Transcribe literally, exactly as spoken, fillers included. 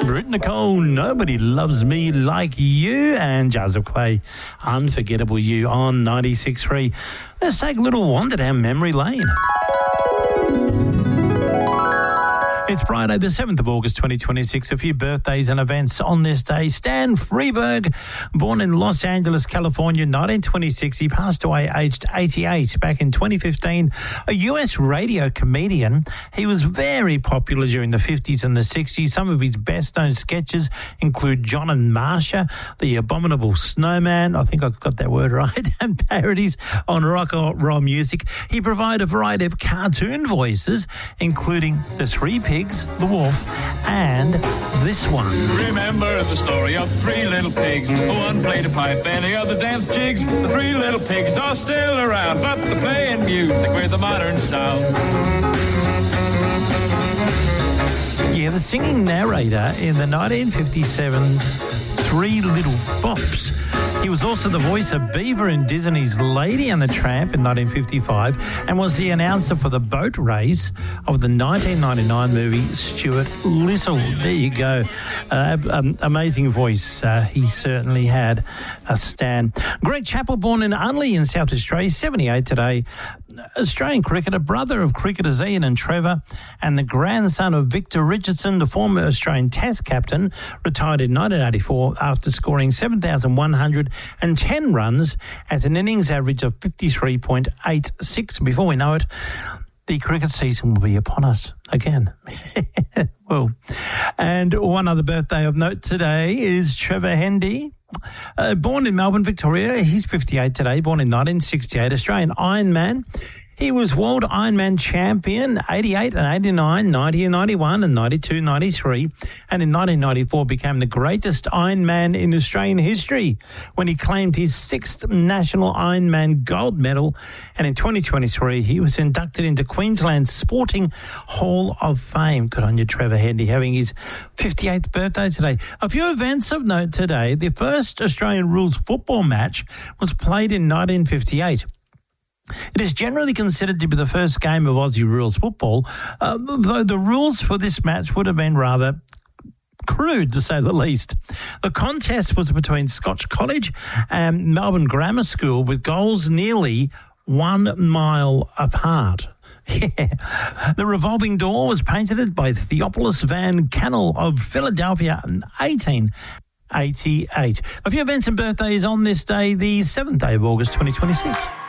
Britt Nicole, Nobody Loves Me Like You, and Jars of Clay, Unforgettable You on ninety-six point three. Let's take a little wander down memory lane. It's Friday, the seventh of August, twenty twenty-six. A few birthdays and events on this day. Stan Freberg, born in Los Angeles, California, nineteen twenty-six. He passed away aged eighty-eight back in twenty fifteen. A U S radio comedian. He was very popular during the fifties and the sixties. Some of his best-known sketches include John and Marsha, The Abominable Snowman, I think I got that word right, and parodies on rock or roll music. He provided a variety of cartoon voices, including The Three Pigs, The Wolf, and this one. Remember the story of three little pigs. One played a pipe and the other danced jigs. The three little pigs are still around, but they're playing music with a modern sound. Yeah, the singing narrator in the nineteen fifty-seven's Three Little Bops. He was also the voice of Beaver in Disney's Lady and the Tramp in nineteen fifty-five and was the announcer for the boat race of the nineteen ninety-nine movie Stuart Little. There you go. Uh, um, amazing voice uh, he certainly had, uh, Stan. Greg Chappell, born in Unley in South Australia, seventy-eight today. Australian cricketer, brother of cricketers Ian and Trevor, and the grandson of Victor Richardson, the former Australian Test captain, retired in nineteen eighty-four after scoring seven thousand one hundred ten runs at an innings average of fifty-three point eight six. Before we know it, the cricket season will be upon us again. Well, and one other birthday of note today is Trevor Hendy. Uh, born in Melbourne, Victoria, he's fifty-eight today, born in nineteen sixty-eight, Australian Ironman. He was World Ironman Champion eighty-eight and eighty-nine, ninety and ninety-one, and ninety-two, ninety-three, and in nineteen ninety-four became the greatest Ironman in Australian history when he claimed his sixth national Ironman gold medal, and in twenty twenty-three he was inducted into Queensland's Sporting Hall of Fame. Good on you, Trevor Hendy, having his fifty-eighth birthday today. A few events of note today. The first Australian rules football match was played in nineteen fifty-eight. It is generally considered to be the first game of Aussie rules football, uh, though the rules for this match would have been rather crude, to say the least. The contest was between Scotch College and Melbourne Grammar School, with goals nearly one mile apart. Yeah. The revolving door was painted by Theophilus Van Cannel of Philadelphia in eighteen eighty-eight. A few events and birthdays on this day, the seventh day of August, twenty twenty-six.